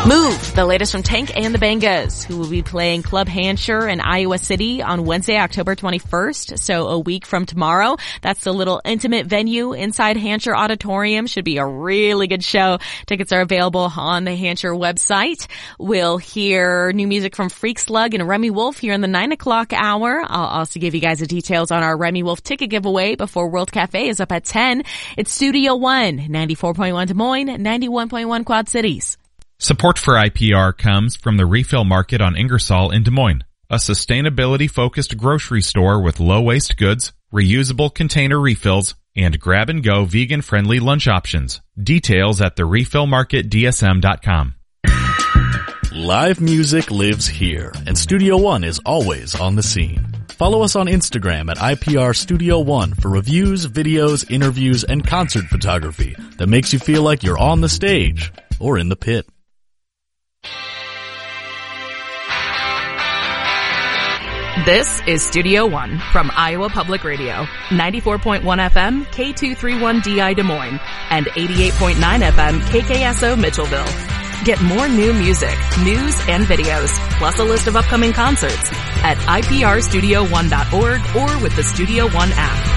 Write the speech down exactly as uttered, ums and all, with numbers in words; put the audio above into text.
Move, the latest from Tank and the Bangas, who will be playing Club Hansher in Iowa City on Wednesday, October twenty-first, so a week from tomorrow. That's the little intimate venue inside Hansher Auditorium. Should be a really good show. Tickets are available on the Hansher website. We'll hear new music from Freak Slug and Remy Wolf here in the nine o'clock hour. I'll also give you guys the details on our Remy Wolf ticket giveaway before World Cafe is up at ten. It's Studio One, ninety-four point one Des Moines, ninety-one point one Quad Cities. Support for I P R comes from the Refill Market on Ingersoll in Des Moines, a sustainability-focused grocery store with low-waste goods, reusable container refills, and grab-and-go vegan-friendly lunch options. Details at the refill market d s m dot com. Live music lives here, and Studio One is always on the scene. Follow us on Instagram at I P R Studio One for reviews, videos, interviews, and concert photography that makes you feel like you're on the stage or in the pit. This is Studio One from Iowa Public Radio, ninety-four point one F M, K two thirty-one D I Des Moines, and eighty-eight point nine F M, K K S O Mitchellville. Get more new music, news, and videos, plus a list of upcoming concerts at I P R studio one dot org or with the Studio One app.